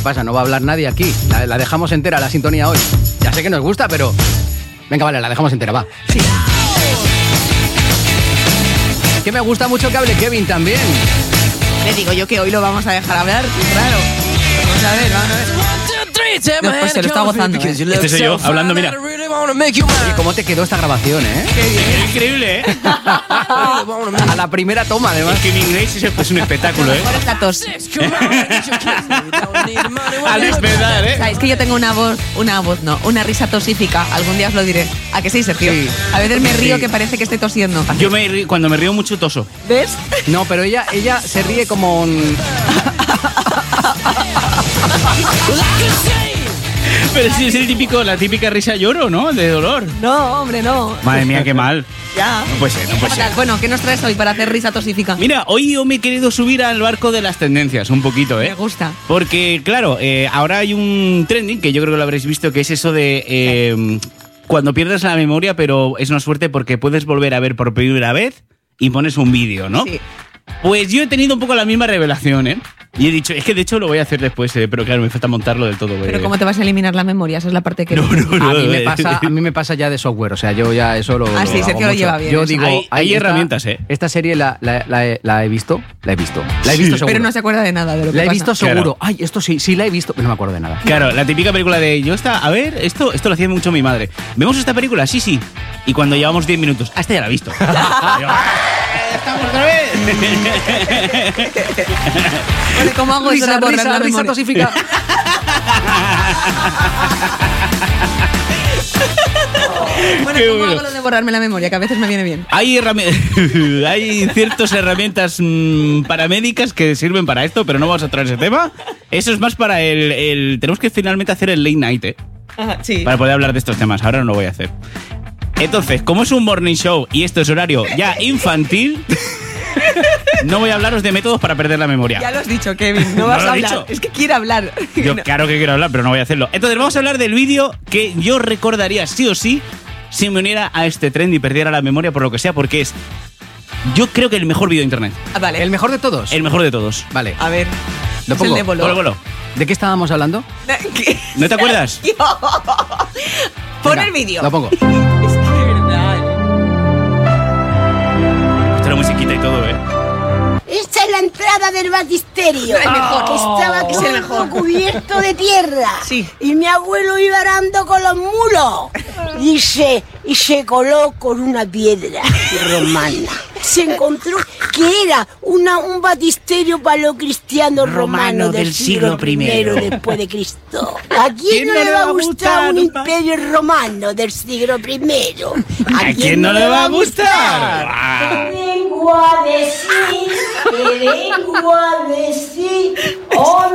¿Qué pasa? No va a hablar nadie aquí. La dejamos entera, la sintonía hoy. Ya sé que nos gusta, pero... Venga, vale, la dejamos entera, va. Sí. Que me gusta mucho que hable Kevin también. Le digo yo que hoy lo vamos a dejar hablar, claro. Vamos a ver. Después se lo está gozando. Este soy yo, hablando, mira. Oye, ¿cómo te quedó esta grabación, Es increíble, ¿eh? A la primera toma, además. Es que mi inglés es un espectáculo, ¿eh? Ahora está tos. Al despertar, ¿eh? O sea, es que yo tengo una risa tosífica. Algún día os lo diré. ¿A que sí, Sergio? Sí. A veces me río Sí. que parece que estoy tosiendo. Yo cuando me río mucho toso. ¿Ves? No, pero ella se ríe como un... Pero sí es la típica risa lloro, ¿no? De dolor. No, hombre, no. Madre mía, qué mal. Ya. No puede ser, no puede ser. Bueno, ¿qué nos traes hoy para hacer risa tosífica? Mira, hoy yo me he querido subir al barco de las tendencias un poquito, Me gusta. Porque, claro, ahora hay un trending que yo creo que lo habréis visto, que es eso de cuando pierdes la memoria, pero es una suerte porque puedes volver a ver por primera vez y pones un vídeo, ¿no? Sí. Pues yo he tenido un poco la misma revelación, ¿eh? Y he dicho, es que de hecho lo voy a hacer después, pero claro, me falta montarlo del todo. Pero ¿cómo te vas a eliminar la memoria? Esa es la parte que... No. A mí me pasa ya de software, o sea, yo ya eso lo Ah, sí, hago Sergio lo mucho. lleva bien, Yo eso. digo, Hay herramientas, ¿eh? Esta serie la he visto. La he visto seguro. Pero no se acuerda de nada de lo que La he pasa. visto seguro. Claro. Ay, esto sí la he visto, pero no me acuerdo de nada. Claro, la típica película de a ver, esto lo hacía mucho mi madre. ¿Vemos esta película? Sí. Y cuando llevamos 10 minutos, esta ya la he visto. ¡Estamos otra vez! Bueno, ¿cómo hago eso de borrar la risa memoria? tosífica. Bueno, Qué ¿cómo bueno. hago lo de borrarme la memoria? Que a veces me viene bien. Hay ciertas herramientas paramédicas que sirven para esto, pero no vamos a traer ese tema. Eso es más para tenemos que finalmente hacer el late night, Sí. para poder hablar de estos temas. Ahora no lo voy a hacer. Entonces, como es un morning show y esto es horario ya infantil, no voy a hablaros de métodos para perder la memoria. Ya lo has dicho, Kevin. No No vas lo a he hablar. dicho. Es que quiere hablar. Yo claro que quiero hablar, pero no voy a hacerlo. Entonces vamos a hablar del vídeo que yo recordaría sí o sí si me uniera a este trend y perdiera la memoria por lo que sea, porque es, yo creo que el mejor vídeo de internet. Ah, vale. ¿El mejor de todos? El mejor de todos. Vale. A ver. Lo Es el pongo. de Bolo. Bolo. ¿De qué estábamos hablando? ¿Qué? ¿No te acuerdas? Pon Venga, el vídeo. Lo pongo. Es que de verdad. Esta la musiquita y todo, ¿eh? Esta es la entrada del batisterio. El mejor. Que estaba Es el mejor. todo cubierto de tierra. Sí. Y mi abuelo iba arando con los mulos. Y se coló con una piedra romana. Se encontró que era un batisterio paleocristiano romano del siglo I después de Cristo. ¿A quién no le va a gustar un imperio romano del siglo I? ¿A quién no le va a gustar? Te vengo a decir